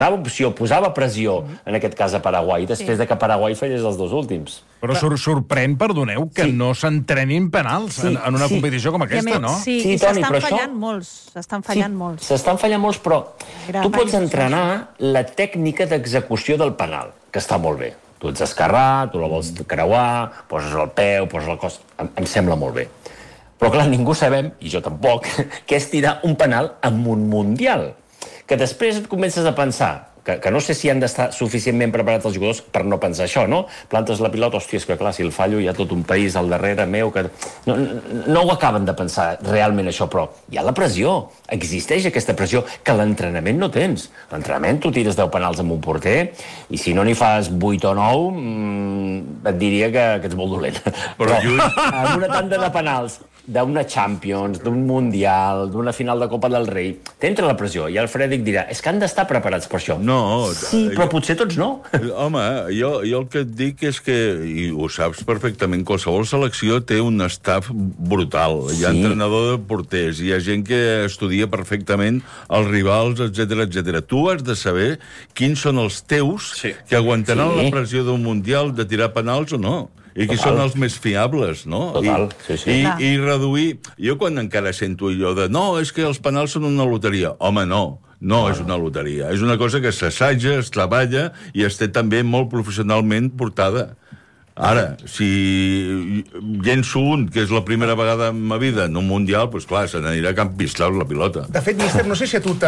opció, posava pressió, en aquest cas a Paraguai, després de que Paraguai fallés els 2 últims. Però sorprèn, perdoneu, que no s'entrenin penals en una competició com aquesta, no? Sí, i s'estan fallant molts. S'estan fallant molts, però tu pots entrenar la tècnica d'execució del penal, que està molt bé. Tu ets esquerrà, tu la vols creuar, poses el peu, poses el cos... Em sembla molt bé. Però, clar, ningú sabem, i jo tampoc, què és tirar un penal en un mundial. Que després et comences a pensar que no sé si han d'estar suficientment preparats els jugadors per no pensar això, no? Plantes la pilota, hòstia, és que clar, si el fallo hi ha tot un país al darrere meu que... No ho acaben de pensar realment això, però hi ha la pressió. Existeix aquesta pressió que l'entrenament no tens. L'entrenament, tu tires 10 penals amb un porter i si no n'hi fas 8 o 9, et diria que ets molt dolent. Però amb una tanda de penals d'una Champions, d'un Mundial, d'una final de Copa del Rei, t'entra la pressió i el Frederic dirà, és que han d'estar preparats per això. No. Sí, però potser tots no. Home, jo el que et dic és que, i ho saps perfectament, qualsevol selecció té un staff brutal. Hi ha entrenador de porters, hi ha gent que estudia perfectament els rivals, etc. Tu has de saber quins són els teus que aguantaran la pressió d'un Mundial de tirar penals o no. I qui són els més fiables, no? Total, I reduir... Jo quan encara sento allò de no, és que els penals són una loteria. Home, no és una loteria. És una cosa que s'assaja, es treballa i es té també molt professionalment portada. Ara, si llenço un, que és la primera vegada en ma vida en un Mundial, doncs clar, se n'anirà a Camp Pislau la pilota. De fet, míster, no sé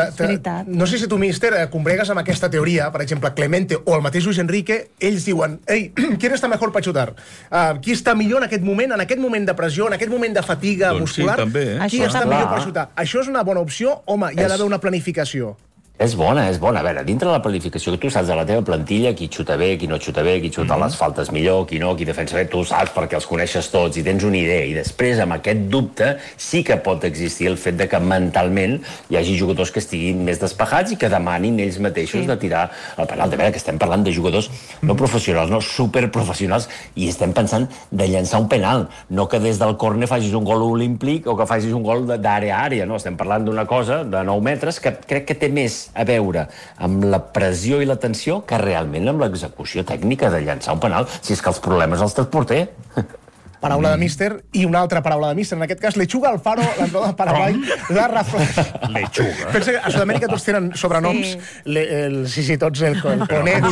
si tu, míster, combregues amb aquesta teoria, per exemple, Clemente o el mateix Luis Enrique, ells diuen, ei, ¿quién está mejor para chutar? Qui està millor en aquest moment de pressió, en aquest moment de fatiga muscular? Sí, també, Qui està millor per xutar? Això és una bona opció? Home, hi ha d'haver una planificació. És bona. A veure, dintre de la planificació que tu saps de la teva plantilla, qui xuta bé, qui no xuta bé, qui xuta les faltes millor, qui no, qui defensa bé, tu saps perquè els coneixes tots i tens una idea. I després, amb aquest dubte, sí que pot existir el fet de que mentalment hi hagi jugadors que estiguin més despejats i que demanin ells mateixos de tirar el penal. De veure, que estem parlant de jugadors no professionals, no superprofessionals, i estem pensant de llançar un penal, no que des del córner facis un gol olímpic o que facis un gol d'àrea a àrea, no? Estem parlant d'una cosa de 9 metres que crec que té més a veure amb la pressió i la tensió que realment amb l'execució tècnica de llançar un penal, si és que els problemes els té el porter. Paraula de míster i una altra paraula de míster. En aquest cas, Lechuga Alfaro, l'entrenador de Paraguai, la Rafa... Lechuga. Pensa que a Sud-amèrica tots tenen sobrenoms. Sí, tots, el Conejo...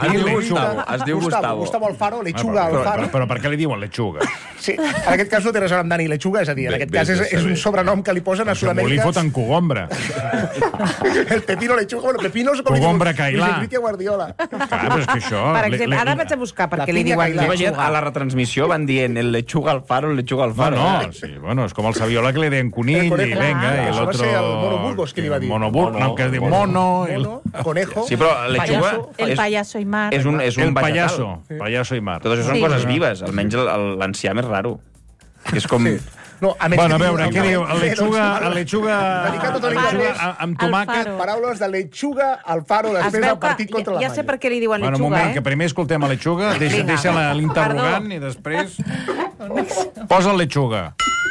Es diu Gustavo. Gustavo Alfaro, Lechuga Alfaro... Però per què li diuen Lechuga? Sí, en aquest cas no té res a veure amb Dani Lechuga, és a dir, en aquest cas és un sobrenom que li posen a Sud-amèrica... Li foten cogombra. El Pepino Lechuga, bueno, Pepino és com li diuen Luis Enrique Guardiola. Clar, però és que això... Per exemple, ara vaig a buscar per què li diuen Lechuga. A la retransmissió van dient el Lechuga Alfaro. No, sí, bueno, és com el Saviola que li deien Conill, i venga, i això va l'altre... ser el Mono Burgos que li va dir. Mono Burgos, no, que es diu Mono... Conejo... Sí, però Lechuga... El payaso Aimar. És un payaso. vegetal. Payaso Aimar. Tot això són coses vives, almenys l'ancià més raro. És com... No, bueno, a veure, què diu? El Lechuga amb tomàquet... Paraules de Lechuga Alfaro després del partit contra la Ja sé per què li diuen Bueno, un Lechuga, moment, que primer escoltem a Lechuga, deixa l'interrogant i després... Posa el Lechuga.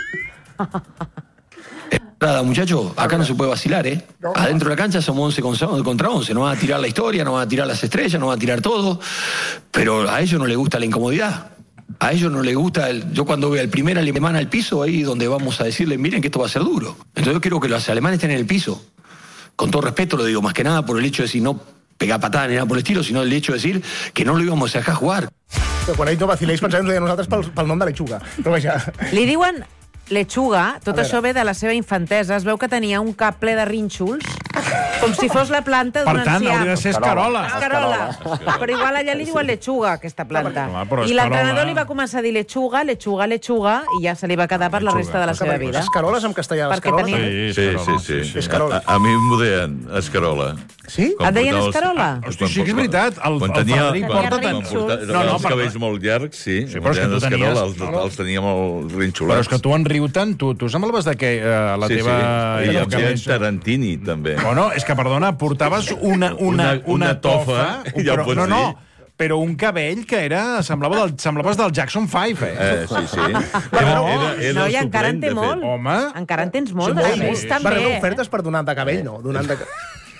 Nada, muchachos, acá no se puede vacilar, ¿eh? Adentro de la cancha somos 11 contra 11. No van a tirar la historia, no van a tirar las estrellas, no van a tirar todo. Pero a ellos no les gusta la incomodidad. A ellos no les gusta... Yo cuando veo al primer alemán al piso, ahí donde vamos a decirle, miren que esto va a ser duro. Entonces yo quiero que los alemanes estén en el piso. Con todo respeto lo digo, más que nada por el hecho de si no pegar patadas ni nada por el estilo, sinó el hecho de decir que no lo íbamos a dejar jugar. Però quan ell no vacileix, pensàvem que nosaltres pel nom de Lechuga. Però vaja... Li diuen Lechuga, tot això ve de la seva infantesa. Es veu que tenia un cap ple de rínxols, com si fos la planta d'un ancià. Per tant, hauria de ser escarola. Escarola. Però igual allà li diuen Lechuga, aquesta planta. I l'entrenador li va començar a dir Lechuga, Lechuga, Lechuga, i ja se li va quedar per la resta de la seva vida. Escaroles en castellà, escaroles? Sí. A mi m'ho deien escarola. Sí? Et deien escarola? Hosti, sí que és veritat. El Frederic porta tant... Els cabells molt llargs, sí. Però és que tu tenies... Els tenia molt rinxolats. Però és que tu en riu tant, tu semblaves de que la teva... Sí, i havia Tarantini, també. Bueno, és que, perdona, portaves una tofa... No, però un cabell que era... Semblaves del Jackson 5, Sí. No, i encara en té molt. Home... Encara en tens molt, de més, també. Va rebre ofertes per donar de cabell, no?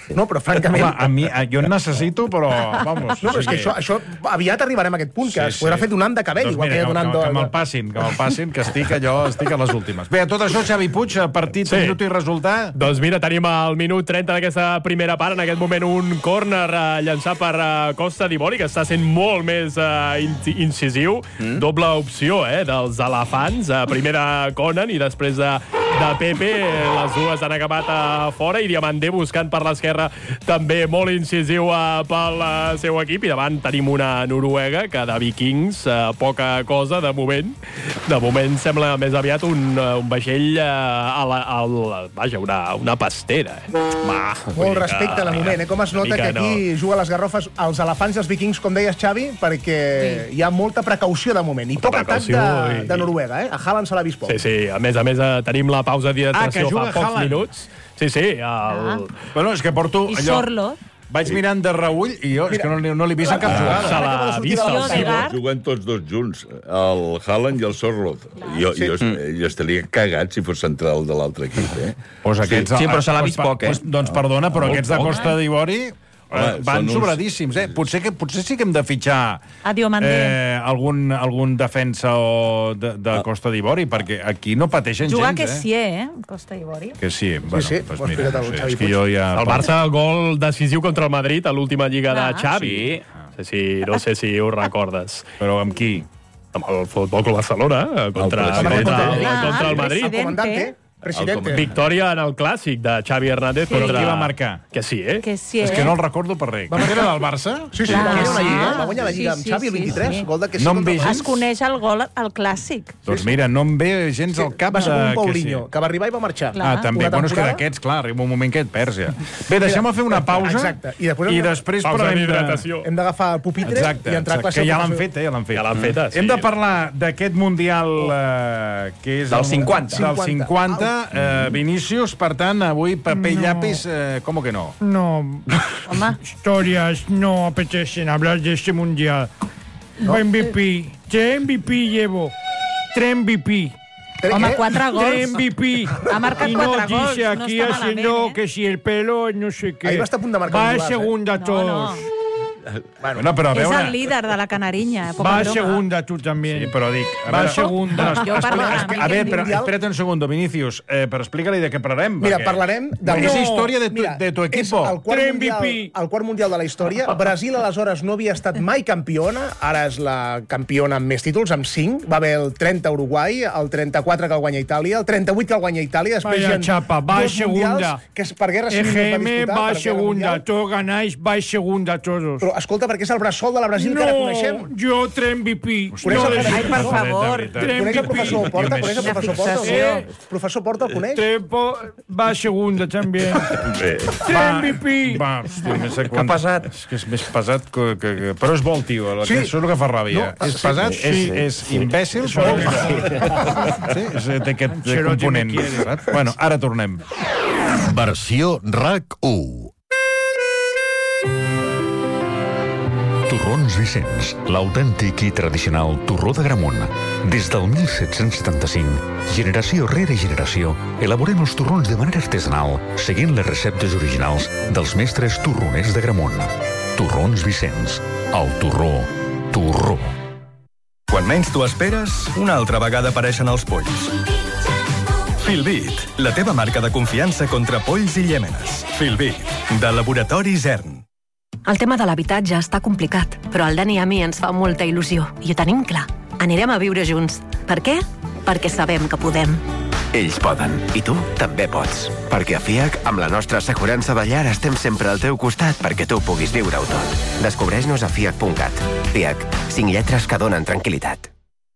No, però francament... Home, jo en necessito, però... Vamos, no, però és que això aviat arribarem a aquest punt, que es podrà fer donant de cabell, igual que donant... Que me'l passin, que estic a les últimes. Bé, a tot això, Xavi Puig, partit, minut i resultat... Doncs mira, tenim al minut 30 d'aquesta primera part, en aquest moment un córner llançat per Costa d'Ivori, que està sent molt més incisiu. Doble opció, dels elefants. Primera Conan i després de Pepe. Les dues han acabat a fora i Diamandé buscant per l'esquerra també molt incisiu pel seu equip. I davant tenim una noruega que de vikings poca cosa de moment. De moment sembla més aviat un vaixell vaja, una pastera. Molt respecte de moment, com es nota que aquí juga les garrofes els elefants i els vikings, com deies, Xavi, perquè hi ha molta precaució de moment i poc atac de Noruega, A Haaland se l'ha vist poc. Sí, a més tenim la pausa d'hidratació fa pocs minuts. Sí. Bueno, és que porto allò... I Sorloth. Vaig mirant de reull i jo és que no l'he vist en cap jugada. Se l'ha vist. Juguen tots dos junts, el Haaland i el Sorloth. Jo estaria cagat si fos central de l'altre equip, Sí, però se l'ha vist poc, Doncs perdona, però aquests de Costa d'Ivori... van sobradíssims, Potser sí que hem de fitxar algun defensa de Costa d'Ivori, perquè aquí no pateixen gens. Juga que sí, Costa d'Ivori. Que sí, bueno, doncs mira, és que jo ja... El Barça, gol decisiu contra el Madrid a l'última lliga de Xavi. Sí, no sé si ho recordes. Però amb qui? Amb el Futbol Club Barcelona, contra el Madrid. El comandante. Presidente. Victòria en el clàssic de Xavi Hernández contra... Qui va marcar? Que sí, És que no el recordo per res. Va marcar del Barça? Sí, va guanyar la Lliga amb Xavi el 23. Gol de que sí. No em ve gens. Es coneix el gol al clàssic. Doncs mira, no em ve gens al cap va ser un Paulinho, que va arribar i va marxar. També. Bueno, és que d'aquests, clar, arriba un moment que et perds ja. Bé, deixem-me fer una pausa. Exacte. I després hem d'agafar pupitre i entrar a classe. Que ja l'han fet, ja l'han fet. Hem de parlar d'aquest Mundial que és... Del 50. Del 50. Vinícius, per tant, avui paper y lápiz, ¿cómo que no? No, historias, no apetecen hablar de este mundial. MVP, 3 MVP llevo, 3 MVP. Home, 4 gols. 3 MVP. Ha marcat 4 gols. Y no dice aquí haciendo que si el pelo, no sé qué. Ahí va estar a punt de marcar un golaç, segunda todos. Bueno, però a veure... És el líder de la Canarinya. Va segunda, tu també. Sí, però dic... Va segunda. A ver, pero espérate un segundo, Vinicius, però explica-li de què parlarem. Mira, parlarem de... Esa història de tu equipo. És el quart mundial de la història. Brasil, aleshores, no havia estat mai campiona. Ara és la campiona amb més títols, amb 5. Va haver el 30 Uruguai, el 34 que el guanya Itàlia, el 38 que el guanya Itàlia. Vaya chapa, va segunda. Que per guerra civil EGM va segunda. Todos ganáis, va segunda todos. Però escolta, perquè és el bressol de la Brasil que ara coneixem. Jo 3 MVP. Ai, per favor. Coneix el professor Porta? Coneix el professor Porta? El professor Porta el coneix? Va segunda, també. 3 MVP. Va, que pesat. És que és més pesat que... Però és bo el tio, això és el que fa ràbia. És pesat, és imbècil, però... Sí, té aquest component. Bueno, ara tornem. Versió RAC 1. Torrons Vicenç, l'autèntic i tradicional torró d'Agramunt. Des del 1775, generació rere generació, elaborem els torrons de manera artesanal, seguint les receptes originals dels mestres torroners d'Agramunt. Torrons Vicenç, el torró. Quan menys t'ho esperes, una altra vegada apareixen els polls. Filbit, la teva marca de confiança contra polls i llèmenes. Filbit, de Laboratori Zern. El tema de l'habitatge està complicat, però al Dani i a mi ens fa molta il·lusió i ho tenim clar. Anirem a viure junts. Per què? Perquè sabem que podem. Ells poden, i tu també pots. Perquè a FIAC, amb la nostra assegurança de llar, estem sempre al teu costat perquè tu puguis viure-ho tot. Descobreix-nos a fiac.cat. FIAC, 5 lletres que donen tranquil·litat.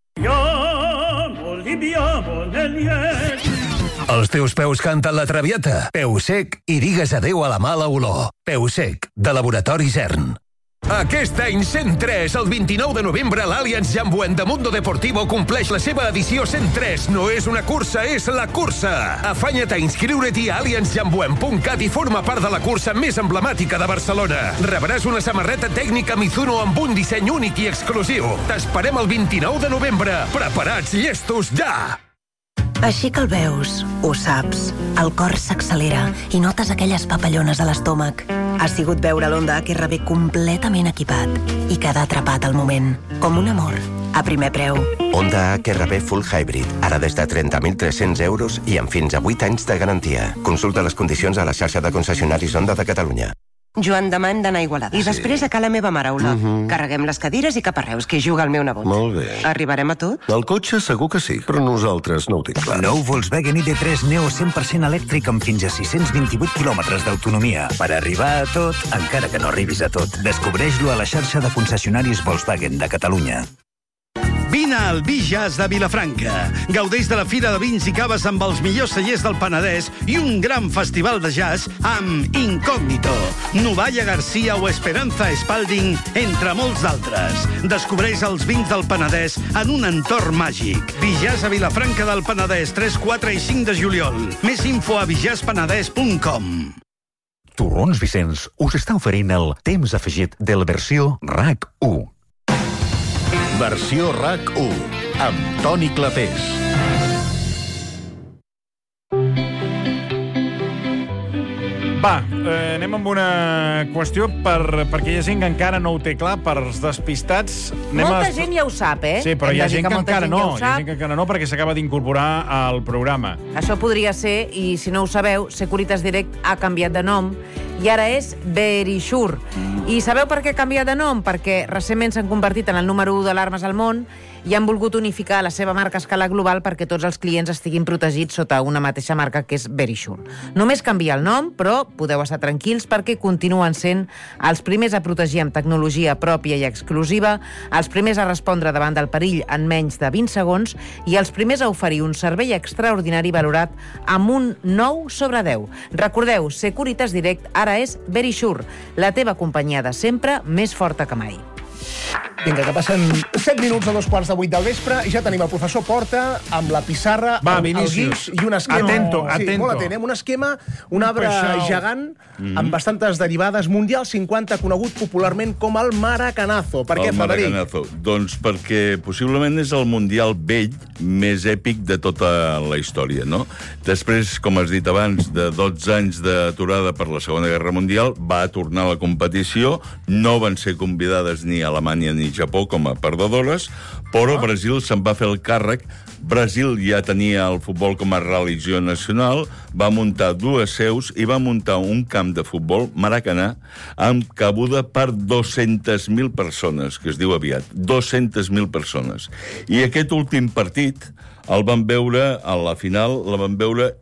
Els teus peus canten la Traviata. Peu sec i digues adeu a la mala olor. Peu sec, de Laboratori Zern. Aquest any 103, el 29 de novembre, l'Allianz Jambuent de Mundo Deportivo compleix la seva edició 103. No és una cursa, és la cursa. Afanya't a inscriure't a allianzjambuent.cat i forma part de la cursa més emblemàtica de Barcelona. Rebràs una samarreta tècnica Mizuno amb un disseny únic i exclusiu. T'esperem el 29 de novembre. Preparats, llestos, ja! Així que el veus, ho saps, el cor s'accelera i notes aquelles papallones a l'estómac. Ha sigut veure l'Honda HR-V completament equipat i quedar atrapat al moment, com un amor, a primer preu. Honda HR-V Full Hybrid, ara des de 30.300 euros i amb fins a 8 anys de garantia. Consulta les condicions a la xarxa de concessionaris Honda de Catalunya. Joan, demà hem d'anar a Igualada. I després a ca la meva mare, Ola. Carreguem les cadires i cap a Reus, que hi juga el meu nebot. Molt bé. Arribarem a tot? El cotxe segur que sí, però nosaltres no ho tinc clar. Nou Volkswagen ID3 Neo 100% elèctric amb fins a 628 quilòmetres d'autonomia. Per arribar a tot, encara que no arribis a tot. Descobreix-lo a la xarxa de concessionaris Volkswagen de Catalunya. Vine al Vi Jazz de Vilafranca. Gaudeix de la Fira de Vins i Caves amb els millors cellers del Penedès i un gran festival de jazz amb Incógnito, Novalla Garcia o Esperanza Spalding, entre molts d'altres. Descobreix els vins del Penedès en un entorn màgic. Vi Jazz a Vilafranca del Penedès, 3, 4 i 5 de juliol. Més info a vijazzpenedès.com. Torrons Vicenç us està oferint el temps afegit de la versió RAC 1. Versió RAC 1, amb Toni Clapés. Va, anem amb una qüestió perquè hi ha gent que encara no ho té clar, per els despistats. Molta gent ja ho sap, eh? Sí, però hi ha gent que encara no. Hi ha gent que encara no perquè s'acaba d'incorporar al programa. Això podria ser, i si no ho sabeu, Securitas Direct ha canviat de nom i ara és Verisure. I sabeu per què ha canviat de nom? Perquè recentment s'han convertit en el número 1 d'alarmes al món i han volgut unificar la seva marca a escala global perquè tots els clients estiguin protegits sota una mateixa marca, que és Verisure. Només canvia el nom, però podeu estar tranquils perquè continuen sent els primers a protegir amb tecnologia pròpia i exclusiva, els primers a respondre davant del perill en menys de 20 segons i els primers a oferir un servei extraordinari valorat amb un 9 sobre 10. Recordeu, Securitas Direct ara és Verisure, la teva companyia de sempre més forta que mai. Vinga, que passen 7 minuts a 2:15 del vespre i ja tenim el professor Porta amb la pissarra, el guix i un esquema... Atento. Molt atent, un esquema, un arbre gegant amb bastantes derivades. Mundial 50, conegut popularment com el Maracanazo. Per què, Frederic? Maracanazo? Doncs perquè possiblement és el Mundial vell més èpic de tota la història, no? Després, com has dit abans, de 12 anys d'aturada per la Segona Guerra Mundial, va tornar a la competició, no van ser convidades ni Alemanya ni Japó com a perdedores, però Brasil se'n va fer el càrrec. Brasil ja tenia el futbol com a religió nacional, va muntar 2 seus i va muntar un camp de futbol, Maracanà, amb cabuda per 200.000 persones, que es diu aviat, 200.000 persones. I aquest últim partit el van veure, a la final, la van veure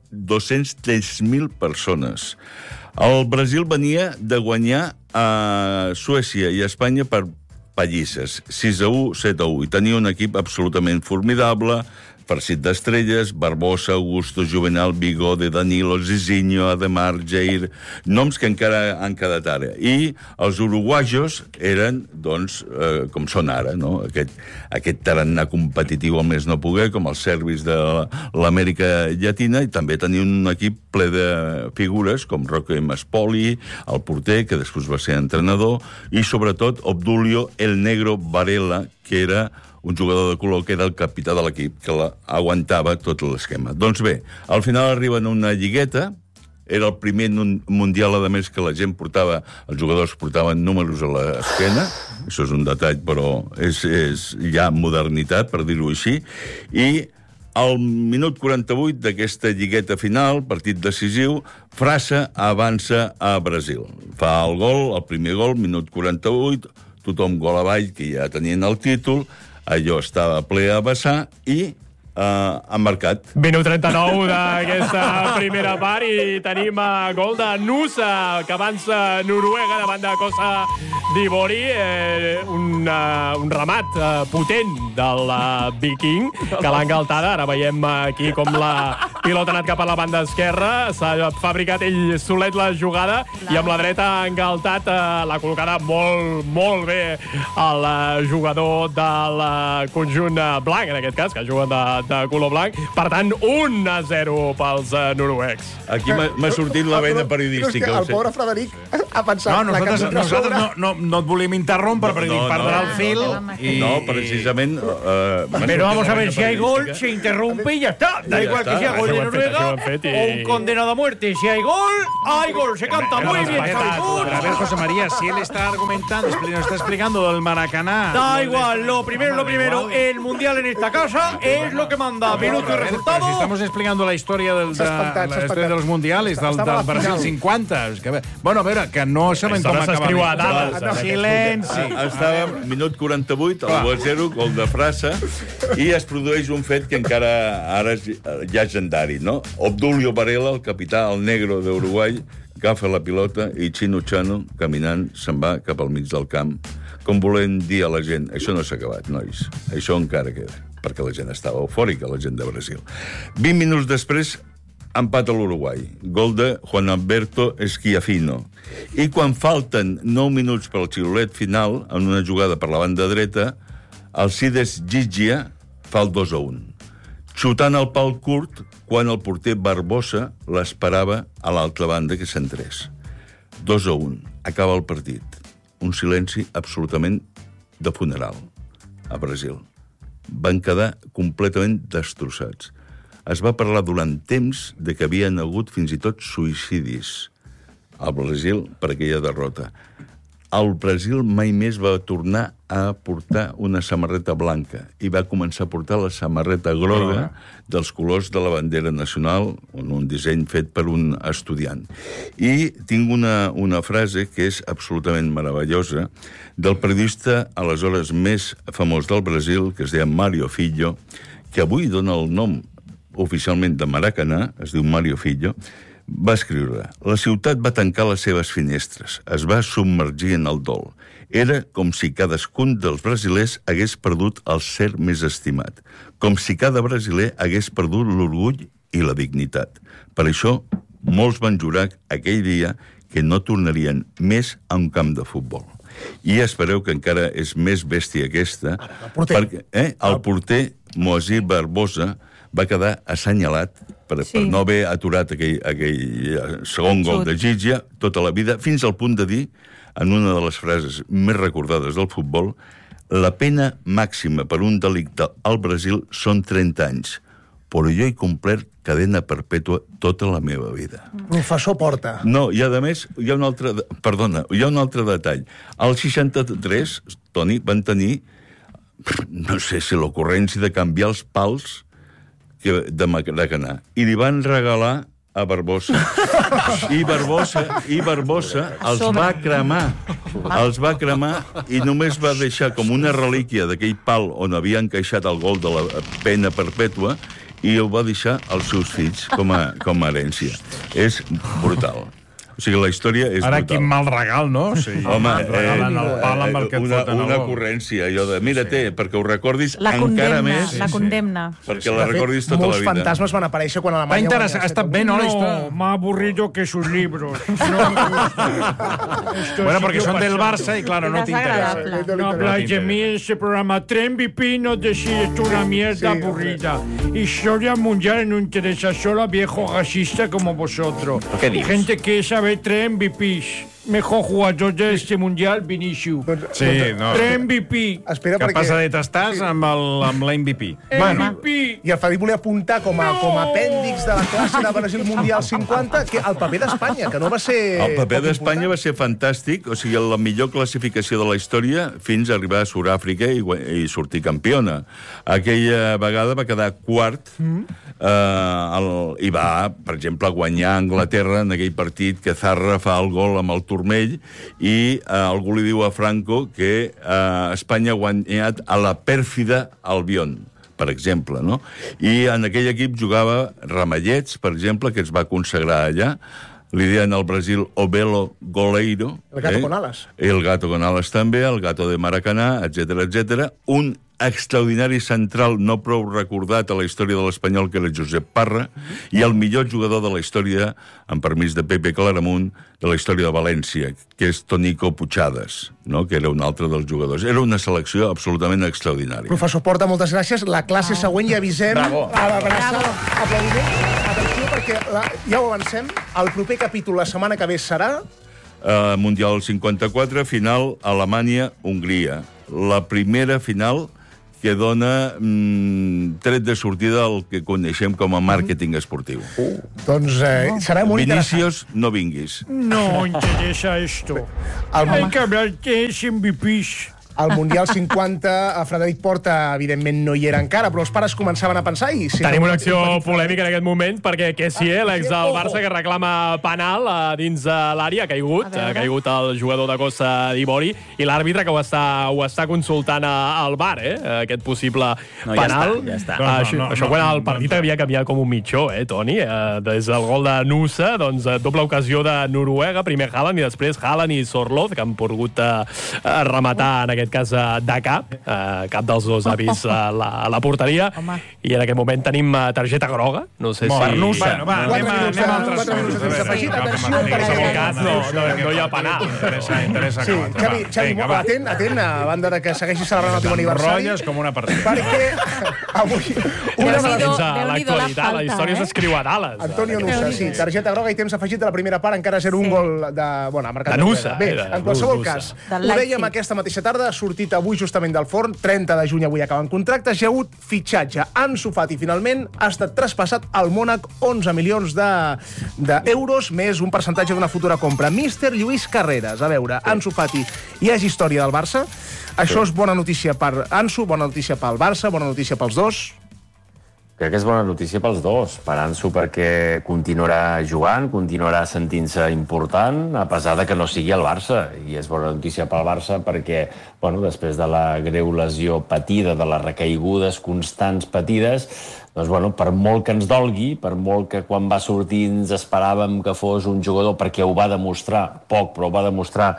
203.000 persones. El Brasil venia de guanyar a Suècia i a Espanya per pallisses, 6-1, 7-1, i tenia un equip absolutament formidable, farcit d'estrelles, Barbosa, Augusto, Juvenal, Bigode, Danilo, Zizinho, Ademar, Jair, noms que encara han quedat ara. I els uruguajos eren, doncs, com són ara, no? Aquest tarannà competitiu al més no poder, com els serbis de l'Amèrica Llatina, i també tenien un equip ple de figures, com Rocco Maspoli, el porter, que després va ser entrenador, i sobretot Obdulio El Negro Varela, que era un jugador de color que era el capità de l'equip, que aguantava tot l'esquema. Doncs bé, al final arriben a una lligueta, era el primer mundial, a més, que la gent portava, els jugadors portaven números a l'esquena, això és un detall, però és ja modernitat, per dir-ho així, i al minut 48 d'aquesta lligueta final, partit decisiu, França avança a Brasil. Fa el gol, el primer gol, minut 48, tothom gol avall, que ja tenien el títol, allò estava ple a vessar i han marcat. Minut 39 d'aquesta primera part i tenim gol de Nusa, que avança Noruega davant de Cosa d'Ivori. Un remat potent del Viking, que l'ha engaltada. Ara veiem aquí com la pilota ha anat cap a la banda esquerra. S'ha fabricat ell solet la jugada i amb la dreta ha engaltat, l'ha col·locada molt bé el jugador del conjunt blanc, en aquest cas, que juguen de color blanc. Per tant, 1-0 pels noruecs. Aquí m'ha sortit la vena periodística. El pobre Frederic ha pensat... No, nosaltres no, no et volíem interrompre perquè dic perdrà el fil. No, precisament... Pero vamos a ver, si hay gol, se interrumpe y ya está. Da igual que sea gol de Noruega o un condenado a muerte. Si hay gol, se canta muy bien. A ver, José María, si él está argumentando, nos está explicando del Maracaná... Da igual, lo primero, el Mundial en esta casa es lo que manda. Minuto y resultado... Si estamos explicando la història de los mundiales, del Brasil 50. Bueno, a veure, que no sabem com acabar. Silenci. Estàvem, minut 48, al 1-0, gol de Frassa, i es produeix un fet que encara ara és llegendari, no? Obdulio Varela, el capità, el negro d'Uruguai, agafa la pilota i Chino Chano, caminant, se'n va cap al mig del camp, com volent dir a la gent, això no s'ha acabat, nois, això encara queda, perquè la gent estava eufòrica, la gent de Brasil. 20 minuts després, empat a l'Uruguai, gol de Juan Alberto Schiaffino. I quan falten 9 minuts pel xiulet final, en una jugada per la banda dreta, Alcides Gigia fa el 2-1. Xutant el pal curt quan el porter Barbosa l'esperava a l'altra banda que s'entrés. 2-1. Acaba el partit. Un silenci absolutament de funeral a Brasil. Van quedar completament destrossats. Es va parlar durant temps de que havien hagut fins i tot suïcidis al Brasil per aquella derrota. El Brasil mai més va tornar a portar una samarreta blanca i va començar a portar la samarreta groga dels colors de la bandera nacional, en un disseny fet per un estudiant. I tinc una frase que és absolutament meravellosa del periodista aleshores més famós del Brasil, que es deia Mário Filho, que avui dona el nom oficialment de Maracanà, es diu Mário Filho, va escriure: la ciutat va tancar les seves finestres, es va submergir en el dol. Era com si cadascun dels brasilers hagués perdut el ser més estimat, com si cada brasiler hagués perdut l'orgull i la dignitat. Per això, molts van jurar aquell dia que no tornarien més a un camp de futbol. I espereu que encara és més bèstia aquesta, perquè el porter Moacir Barbosa va quedar assenyalat per no haver aturat aquell segon gol de Gigia tota la vida, fins al punt de dir, en una de les frases més recordades del futbol, la pena màxima per un delicte al Brasil són 30 anys, però jo he complert cadena perpètua tota la meva vida. Professor Porta. No, i a més, hi ha un altre detall. Al 63, Toni, van tenir, no sé si l'ocurrència de canviar els pals de Maracanà, i li van regalar a Barbosa. I Barbosa els va cremar i només va deixar com una relíquia d'aquell pal on havia encaixat el gol de la pena perpètua i el va deixar als seus fills com a herència. És brutal. O sigui, la història és brutal. Ara, quin mal regal, no? Home, una ocurrència, allò de, mira, perquè ho recordis encara més. La condemna. Perquè la recordis tota la vida. Molts fantasmes van aparèixer quan Alemanya... Ha estat bé, no? No, más aburrido que sus libros. No me gusta. Bueno, porque son del Barça y claro, no te interesa. No habláis de mí en ese programa. 3 MVP nos decís esto una mierda aburrida. Historia mundial no interesa solo a viejos racistas como vosotros. ¿Qué dices? Gente que sabe 3 MVPs. Mejor jugador de este mundial, Vinicius. Sí, no. 3 MVP. Capaç de detestar amb l'MVP. I el Felip volia apuntar com a apèndix de la classe de Brasil Mundial 50 que el paper d'Espanya, que no va ser... El paper d'Espanya va ser fantàstic, o sigui, la millor classificació de la història fins a arribar a Sud-àfrica i sortir campiona. Aquella vegada va quedar quart i va, per exemple, guanyar Anglaterra en aquell partit que Zarra fa el gol amb el turmell i algú li diu a Franco que Espanya ha guanyat a la pèrfida Albion, per exemple, no? I en aquell equip jugava Ramallets, per exemple, que es va consagrar allà. Li deien al Brasil Obelo Goleiro. El gato con alas. El gato con alas també, el gato de Maracanà, etc. Un extraordinari central no prou recordat a la història de l'Espanyol, que era Josep Parra, i el millor jugador de la història, amb permís de Pepe Claramunt, de la història de València, que és Tonico Puigades, no? Que era un altre dels jugadors. Era una selecció absolutament extraordinària. Professor Porta, moltes gràcies. La classe següent ja avisem. Bravo. Aplaudiment. Atenció, perquè ja ho avancem. El proper capítol la setmana que ve serà Mundial 54, final Alemanya-Hongria. La primera final que dona tret de sortida el que coneixem com a màrqueting esportiu. Doncs serà molt interessant. Vinícius, no vinguis. No interesa esto. Hay que hablar de MVPs. Al Mundial 50, Frederic Porta, evidentment, no hi era encara, però els pares començaven a pensar i... Tenim una acció polèmica en aquest moment, perquè Kessié, l'ex del Barça, que reclama penal dins l'àrea, ha caigut el jugador de Costa d'Ivori, i l'àrbitre que ho està consultant al VAR, aquest possible penal. Ja està. Això quan el partit havia canviat com un mitjó, Toni? Des del gol de Nusa, doncs doble ocasió de Noruega, primer Haaland i després Haaland i Sorloth, que han pogut rematar en aquest cas de cap dels dos ha vist la porteria, i en aquest moment tenim targeta groga, no sé si... Nusa. Anem a altres coses. No hi ha penal. Interessa acabat. Xavi, atent, a banda de que segueixi celebrant el teu aniversari. Rotlles com una partida. Perquè avui... L'actualitat, la història s'escriu a Dallas. Antonio Nusa, sí, targeta groga i temps afegit de la primera part, encara 0-1 gol de... Bueno, ha marcat Nusa. Bé, en qualsevol cas, ho dèiem aquesta mateixa tarda, ha sortit avui justament del forn, 30 de juny avui acaben contractes, hi ha hagut fitxatge. Ansu Fati finalment ha estat traspassat al Mònac, 11 milions d'euros, més un percentatge d'una futura compra. Míster Lluís Carreras, a veure, Ansu Fati, hi ha història del Barça? Això és bona notícia per Ansu, bona notícia pel Barça, bona notícia pels dos? Crec que és bona notícia pels dos. Per Ansu perquè continuarà jugant, continuarà sentint-se important, a pesar de que no sigui el Barça. I és bona notícia pel Barça perquè, bueno, després de la greu lesió patida, de les recaigudes constants patides, doncs, bueno, per molt que ens dolgui, per molt que quan va sortir ens esperàvem que fos un jugador, perquè ho va demostrar, poc, però ho va demostrar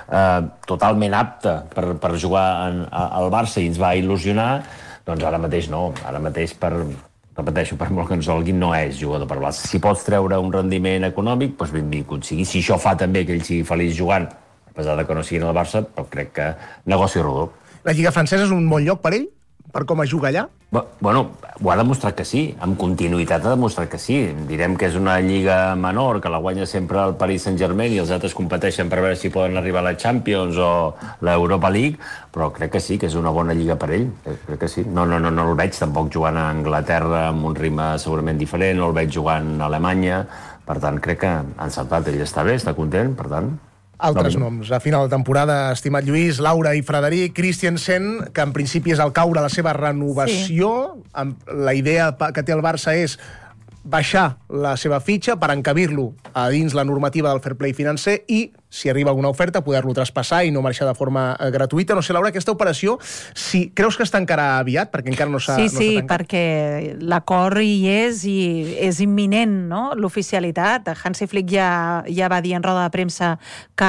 totalment apte per jugar al Barça i ens va il·lusionar, doncs ara mateix no. Ara mateix repeteixo, per molt que ens dolguin, no és jugador per Barça. Si pots treure un rendiment econòmic, doncs benvingut sigui. Si això fa també que ell sigui feliç jugant, a pesar de que no sigui en el Barça, però crec que negoci rodó. La Lliga francesa és un bon lloc per ell? Per com es juga allà? Bueno, ho ha demostrat que sí. Amb continuïtat ha demostrat que sí. Direm que és una lliga menor, que la guanya sempre el Paris Saint-Germain i els altres competeixen per veure si poden arribar a la Champions o l'Europa League, però crec que sí, que és una bona lliga per ell. Crec que sí. No el veig tampoc jugant a Anglaterra amb un ritme segurament diferent, no el veig jugant a Alemanya. Per tant, crec que ha encertat. Ell està bé, està content, per tant... Altres noms. A final de temporada, estimat Lluís, Laura i Frederic, Christensen, que en principi és el caure la seva renovació. Sí. La idea que té el Barça és baixar la seva fitxa per encabir-lo a dins la normativa del fair play financer i, si arriba alguna oferta, poder-lo traspassar i no marxar de forma gratuïta. No sé, Laura, aquesta operació, si creus que està encara aviat, perquè encara no s'ha tancat? Sí, perquè l'acord hi és i és imminent, no?, l'oficialitat. Hansi Flick ja va dir en roda de premsa que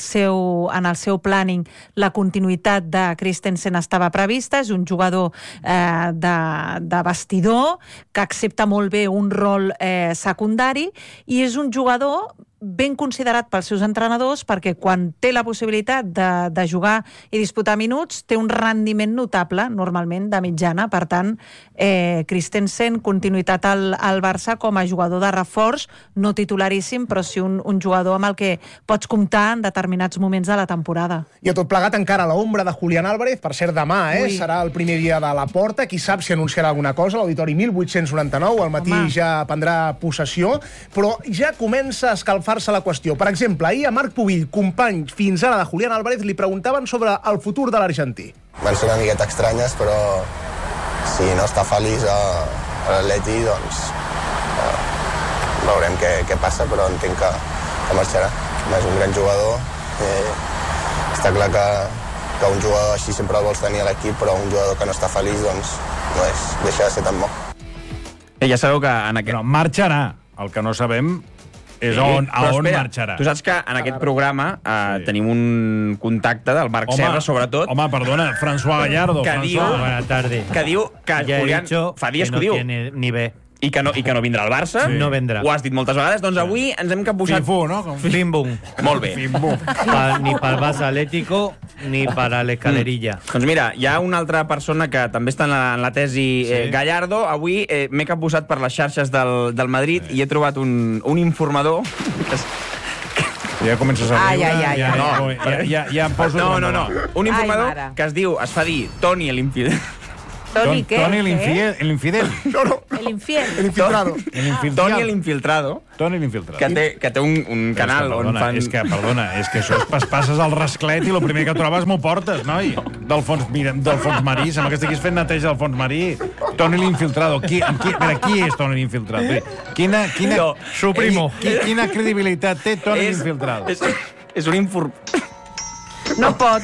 en el seu planning la continuïtat de Christensen estava prevista. És un jugador de vestidor que accepta molt bé un rol secundari i és un jugador ben considerat pels seus entrenadors perquè quan té la possibilitat de jugar i disputar minuts té un rendiment notable, normalment de mitjana. Per tant, Christensen, continuïtat al Barça com a jugador de reforç, no titularíssim, però sí un jugador amb el que pots comptar en determinats moments de la temporada. I a tot plegat encara l'ombra de Julián Álvarez, per cert, demà, serà el primer dia de la porta, qui sap si anunciarà alguna cosa, l'Auditori 1899, al matí ja prendrà possessió, però ja comença a escalfar-se la qüestió. Per exemple, ahir a Marc Pubill, company fins ara de Julián Álvarez, li preguntaven sobre el futur de l'argentí. Van ser una miqueta estranyes, però si no està feliç a l'Atleti, doncs veurem què passa, però entenc que marxarà. És un gran jugador. Està clar que un jugador així sempre el vols tenir a l'equip, però un jugador que no està feliç, doncs no deixa de ser tan bo. Ja sabeu que en aquest... No, marxarà. El que no sabem és on marxarà. Tu saps que en aquest programa tenim un contacte del Marc Serra, sobretot... Home, perdona, François Gallardo. Buenas tardes. Que diu que Julián fa dies que ho diu. Ni bé. I que no vindrà al Barça. Sí. No vendrà. Ho has dit moltes vegades. Doncs avui ens hem capbussat... Fim-fu, no? Fim-bum. Molt bé. Ni pel Barça Atlético ni per a l'Escalerilla. Doncs mira, hi ha una altra persona que també està en la tesi Gallardo. Avui m'he capbussat per les xarxes del Madrid i he trobat un informador Ja comences a riure. Ja em poso... No. Un informador que es fa dir Toni l'Infidel. Toni, què? Toni l'Infidel. No. El infiel. El infiltrado. Toni l'Infiltrado. Toni l'Infiltrado. Que té un canal on fan... Perdona, és que això passes al rasclet i el primer que trobes m'ho portes, noi. Del fons marí, sembla que estiguis fent neteja del fons marí. Toni l'Infiltrado. Qui és Toni l'Infiltrado? Quina credibilitat té Toni l'Infiltrado? És un No pot.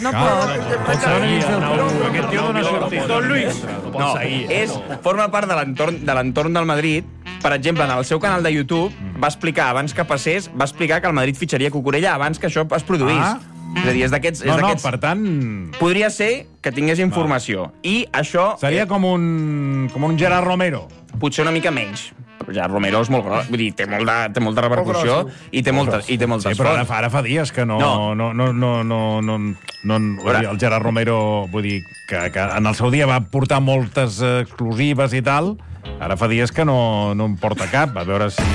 Aquest tio dona sortida. Don Luis. No, forma part de l'entorn del Madrid. Per exemple, en el seu canal de YouTube va explicar, abans que passés, que el Madrid fitxaria Cucurella abans que això es produís. És a dir, és d'aquests... No, per tant... Podria ser que tingués informació. I això... Seria com un Gerard Romero. Potser una mica menys. Gerard Romero és molt gros, vull dir, té molta repercussió i té moltes fonts. Sí, però ara fa dies que no... El Gerard Romero, vull dir, que en el seu dia va portar moltes exclusives i tal, ara fa dies que no em porta cap. A veure si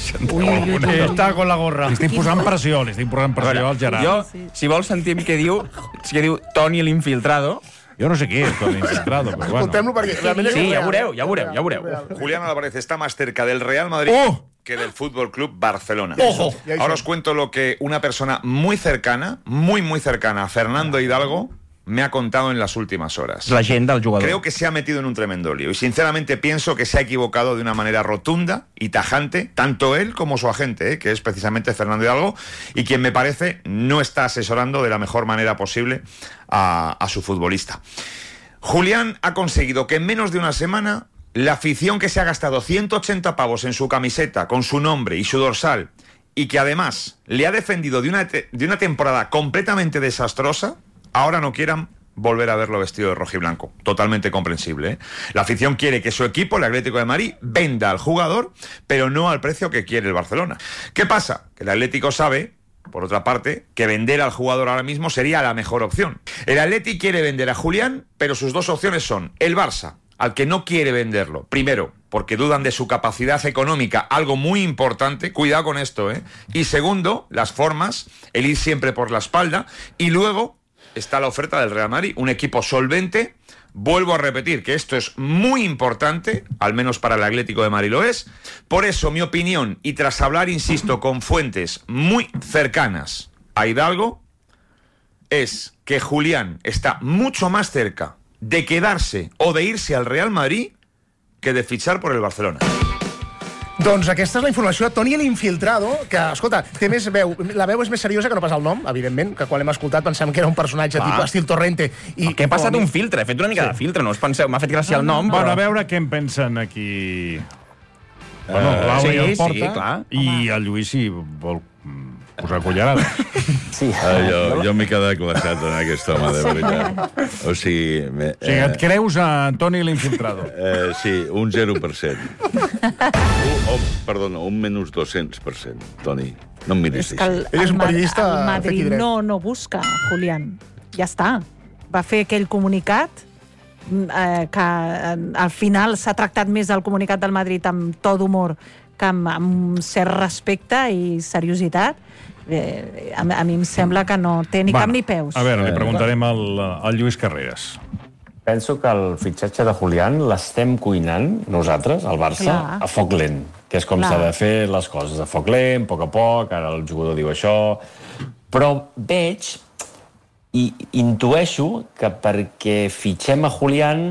està con la gorra. Li estic posant pressió al Gerard. Jo, si vols sentir què diu Toni l'Infiltrado... Jo no sé què és Toni l'Infiltrado, però bueno. Escoltem-lo perquè... Sí, ja veureu. Julián Álvarez está más cerca del Real Madrid que del Fútbol Club Barcelona. ¡Ojo! Ahora os cuento lo que una persona muy cercana a Fernando Hidalgo me ha contado en las últimas horas. La agenda del jugador. Creo que se ha metido en un tremendo lío y sinceramente pienso que se ha equivocado de una manera rotunda y tajante, tanto él como su agente, que es precisamente Fernando Hidalgo, y quien me parece no está asesorando de la mejor manera posible a su futbolista. Julián ha conseguido que en menos de una semana la afición que se ha gastado 180 pavos en su camiseta con su nombre y su dorsal y que además le ha defendido de una temporada completamente desastrosa, ahora no quieran volver a verlo vestido de rojiblanco. Totalmente comprensible, ¿eh? La afición quiere que su equipo, el Atlético de Madrid, venda al jugador, pero no al precio que quiere el Barcelona. ¿Qué pasa? Que el Atlético sabe, por otra parte, que vender al jugador ahora mismo sería la mejor opción. El Atlético quiere vender a Julián, pero sus dos opciones son el Barça, al que no quiere venderlo. Primero, porque dudan de su capacidad económica, algo muy importante, cuidado con esto, ¿eh? Y segundo, las formas, el ir siempre por la espalda, y luego está la oferta del Real Madrid, un equipo solvente. Vuelvo a repetir que esto es muy importante, al menos para el Atlético de Madrid lo es. Por eso mi opinión, y tras hablar, insisto, con fuentes muy cercanas a Hidalgo, es que Julián está mucho más cerca de quedarse o de irse al Real Madrid que de fichar por el Barcelona. Doncs aquesta és la informació de Toni l'Infiltrado, que, escolta, té més veu. La veu és més seriosa que no pas el nom, evidentment, que quan l'hem escoltat pensem que era un personatge tipus estil Torrente. Que he passat un filtre, he fet una mica de filtre, no us penseu? M'ha fet gràcia el nom, però... Bueno, a veure què en pensen aquí... Bueno, Clau i el Porta, i el Lluís, si vol posar cullerada. Sí. Jo m'he quedat glaçat en aquest home, de veritat. O sigui, et creus a Toni l'Infiltrado? Sí, un 0%. Perdona, un menys 200%, Toni. No em miris així. Ell és un periodista... El Madrid no busca Julián. Ja està. Va fer aquell comunicat que al final s'ha tractat més el comunicat del Madrid amb to d'humor que amb cert respecte i seriositat. A mi em sembla que no té ni cap ni peus. A veure, li preguntarem al Lluís Carreras. Penso que el fitxatge de Julián l'estem cuinant nosaltres, al Barça, a foc lent, que és com s'ha de fer les coses, a foc lent, a poc, ara el jugador diu això, però veig i intueixo que perquè fitxem a Julián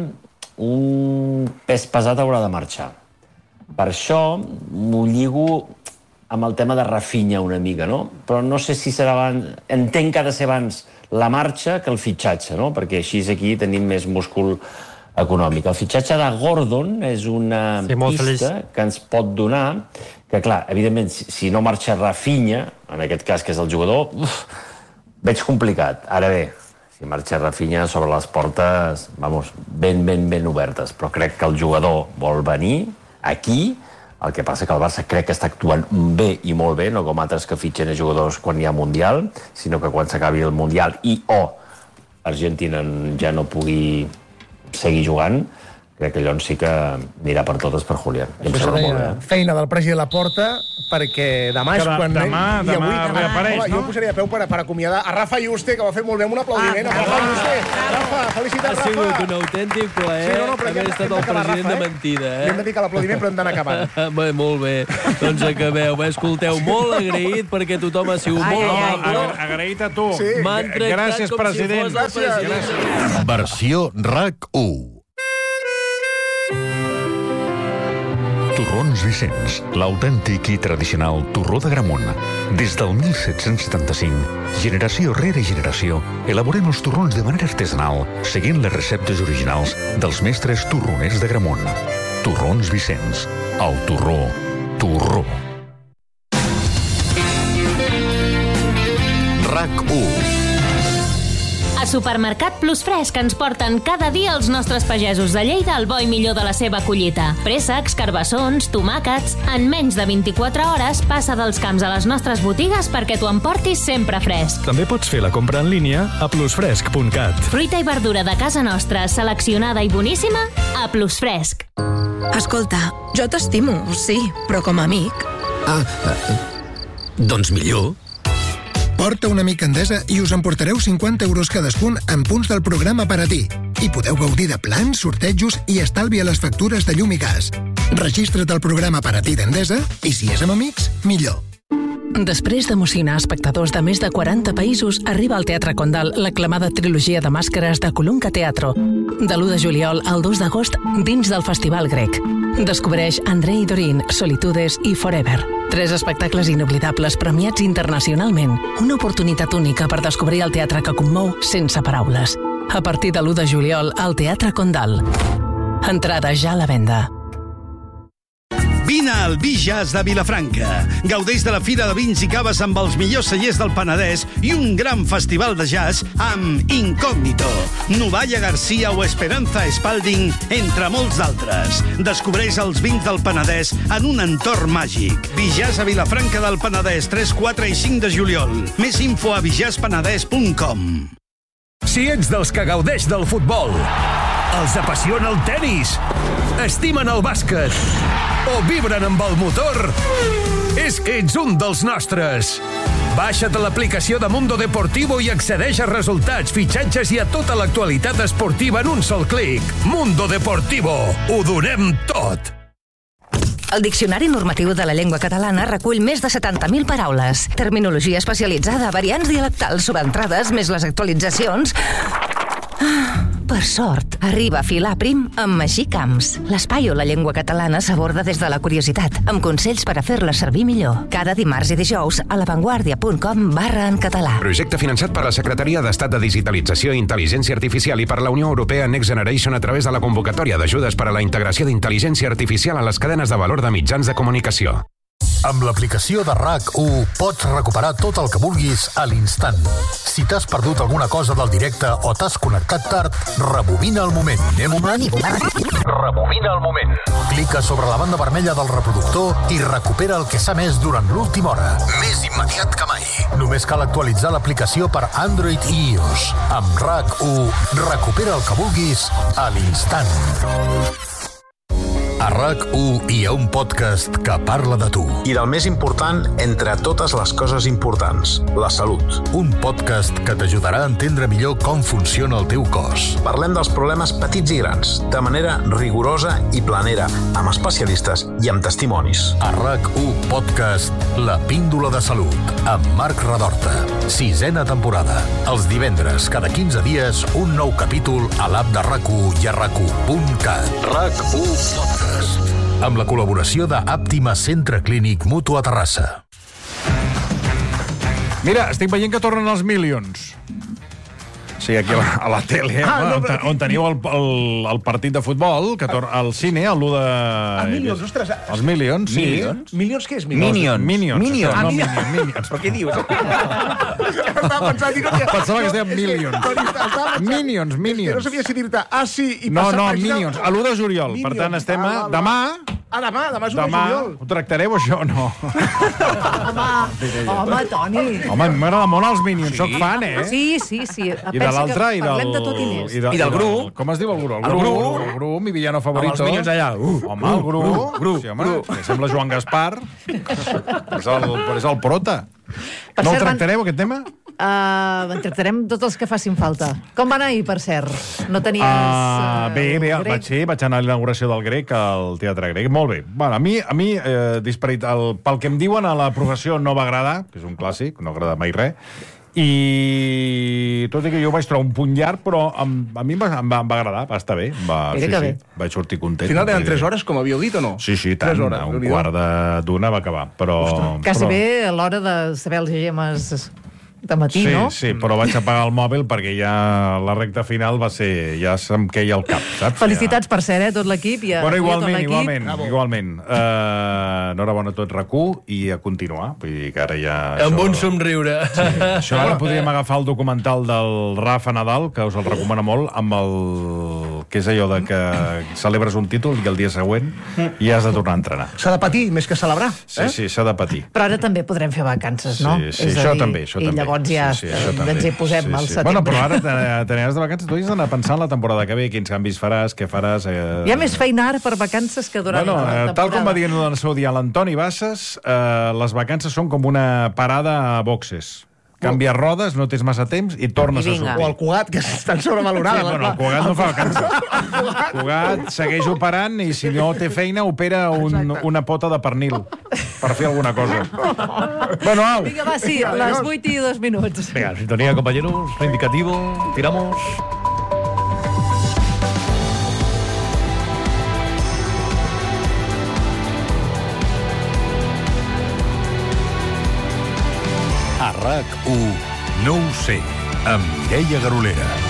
un pes pesat haurà de marxar. Per això m'ho lligo amb el tema de Rafinha una mica, no? Però no sé si serà abans... Entenc que ha de ser abans la marxa que el fitxatge, no? Perquè així aquí tenim més múscul econòmic. El fitxatge de Gordon és una pista que ens pot donar que, clar, evidentment, si no marxa Rafinha, en aquest cas que és el jugador, veig complicat. Ara bé, si marxa Rafinha sobre les portes, vamos, ben obertes. Però crec que el jugador vol venir aquí. El que passa que el Barça crec que està actuant bé i molt bé, no com altres que fitxen a jugadors quan hi ha Mundial, sinó que quan s'acabi el Mundial i Argentina ja no pugui seguir jugant, crec que Llons sí que anirà per totes per Julián. I em Això sembla molt bé. feina del president Laporta, perquè demà és quan... Demà reapareix, jo posaria peu per acomiadar a Rafa Juste, que ho ha fet molt bé amb un aplaudiment. Rafa Juste, Rafa, felicitats, Rafa. Ha sigut un autèntic plaer haver estat el president de mentida. Li hem de ficar l'aplaudiment, però hem d'anar acabant. Bé, molt bé. Doncs acabeu. Escolteu, molt agraït perquè tothom ha sigut molt amable. Agraït a tu. M'han tractat Gràcies, com si president. fos el president. Versió RAC1. Torrons Vicenç, l'autèntic i tradicional torró d'Agramunt. Des del 1775, generació rere generació, elaborem els torrons de manera artesanal, seguint les receptes originals dels mestres torroners d'Agramunt. Torrons Vicenç, el torró, torró. RAC1. A Supermercat Plus Fresc ens porten cada dia els nostres pagesos de Lleida al bo i millor de la seva collita. Préssecs, carbassons, tomàquets... En menys de 24 hores passa dels camps a les nostres botigues perquè t'ho emportis sempre fresc. També pots fer la compra en línia a plusfresc.cat. Fruita i verdura de casa nostra, seleccionada i boníssima, a Plus Fresc. Escolta, jo t'estimo, sí, però com a amic. Doncs millor. Porta un amic a Endesa i us emportareu 50 euros cadascun en punts del programa per a ti. I podeu gaudir de plans, sortejos i estalvi a les factures de llum i gas. Registra't al programa per a ti d'Endesa i si és amb amics, millor. Després d'emocionar espectadors de més de 40 països, arriba al Teatre Condal l'aclamada trilogia de màscares de Colunca Teatro. De l'1 de juliol al 2 d'agost, dins del Festival Grec. Descobreix Andrei Dorin, Solitudes i Forever. 3 espectacles inoblidables premiats internacionalment. Una oportunitat única per descobrir el teatre que commou sense paraules. A partir de l'1 de juliol al Teatre Condal. Entrada ja a la venda. Vine al Vi Jazz de Vilafranca. Gaudeix de la Fira de Vins i Caves amb els millors cellers del Penedès i un gran festival de jazz amb Incógnito, Novalla Garcia o Esperanza Spalding, entre molts d'altres. Descobreix els vins del Penedès en un entorn màgic. Vi Jazz a Vilafranca del Penedès, 3, 4 i 5 de juliol. Més info a vijazzpenedès.com. Si ets dels que gaudeix del futbol, els apassiona el tenis, estimen el bàsquet o vibren amb el motor, és que ets un dels nostres. Baixa't a l'aplicació de Mundo Deportivo i accedeix a resultats, fitxatges i a tota l'actualitat esportiva en un sol clic. Mundo Deportivo. Ho donem tot. El Diccionari Normatiu de la Llengua Catalana recull més de 70.000 paraules. Terminologia especialitzada, variants dialectals, sobentrades, més les actualitzacions... Per sort, arriba a filar prim amb Magí Camps. L'espai on la llengua catalana s'aborda des de la curiositat, amb consells per a fer-la servir millor. Cada dimarts i dijous a lavanguardia.com/en-català. Projecte finançat per la Secretaria d'Estat de Digitalització i Intel·ligència Artificial i per la Unió Europea Next Generation a través de la convocatòria d'ajudes per a la integració d'intel·ligència artificial a les cadenes de valor de mitjans de comunicació. Amb l'aplicació de RAC1 pots recuperar tot el que vulguis a l'instant. Si t'has perdut alguna cosa del directe o t'has connectat tard, rebobina el moment. Rebobina el moment. Clica sobre la banda vermella del reproductor i recupera el que s'ha emès durant l'última hora. Més immediat que mai. Només cal actualitzar l'aplicació per Android i iOS. Amb RAC1, recupera el que vulguis a l'instant. A RAC1 hi ha un podcast que parla de tu. I del més important entre totes les coses importants, la salut. Un podcast que t'ajudarà a entendre millor com funciona el teu cos. Parlem dels problemes petits i grans, de manera rigorosa i planera, amb especialistes i amb testimonis. A RAC1 Podcast, La Píndola de Salut, amb Marc Redorta. 6a temporada. Els divendres, cada 15 dies, un nou capítol a l'app de RAC1 i a RAC1.cat. RAC1 Podcast. Amb la col·laboració d'Àptima Centre Clínic Mutu a Terrassa. Mira, estic veient que tornen els Millions. Sí, aquí a la tele, on teniu el partit de futbol, que torna al cine, a l'1 de... Millions, ostres. Els Millions, sí. Millions, què és Millions? Minions. Minions. Però què dius? Estava pensant... Pensava que es deia Millions. Minions. No sabia si dir-te sí i No, passar... Minions, a l'1 de juliol. Per tant, estem demà... Demà és 1 de juliol. Ho tractareu, això, o no? Home, Toni. Home, a mi m'agrada molt els Minions, soc fan, eh? Sí. I de l'altre, parlem de tot i més. I del Gru. Com es diu el Gru? El Gru, mi villano favorito. Amb els Minions allà. Home, el Gru. Sí, home, que sembla Joan Gaspar. És el prota. No el tractareu, aquest tema? En tractarem tots els que facin falta. Com va anar ahir, per cert? No tenies... Bé, vaig anar a l'inauguració del Grec, al Teatre Grec. Molt bé. Bueno, a mi disparit, pel que em diuen a la professió no va agradar, que és un clàssic, no agrada mai res, i tot i que jo vaig trobar un punt llarg, però a mi em va agradar, va estar bé. Sí. Vaig sortir content. Al final eren 3 hores, com havíeu dit, o no? Sí, tant. Un quart d'una va acabar. Quasi bé a l'hora de saber els gemes de matí, no? Sí, però vaig apagar el mòbil perquè ja la recta final va ser... Ja se'm queia el cap, saps? Felicitats, per cert, tot l'equip. Bueno, igualment. Enhorabona a tot RAC1 i a continuar. Vull dir que ara ja... Amb un somriure. Sí, això ara podríem agafar el documental del Rafa Nadal, que us el recomano molt, amb el... que és allò de que celebres un títol i el dia següent i has de tornar a entrenar. S'ha de patir, més que celebrar. Sí, s'ha de patir. Però ara també podrem fer vacances, no? Sí, això també. I llavors ja ens hi posem al setembre. Bueno, però ara t'aniràs de vacances, tu has d'anar pensant la temporada que ve, quins canvis faràs, què faràs... Hi ha més feina ara per vacances que durant la temporada. Tal com va dir en el seu dia l'Antoni Bassas, les vacances són com una parada a boxes. Canvies rodes, no tens massa temps i tornes a sortir. O el Cugat, que estan sobrevalorades. Sí, bueno, el Cugat no fa vacances. El Cugat segueix operant i si no té feina opera una pota de pernil per fer alguna cosa. Bueno, au. Vinga, va, sí, les 8 i 2 minuts. Venga, sintonía, compañeros, indicativo, tiramos... A RAC1, no ho sé, amb Mireia Garolera.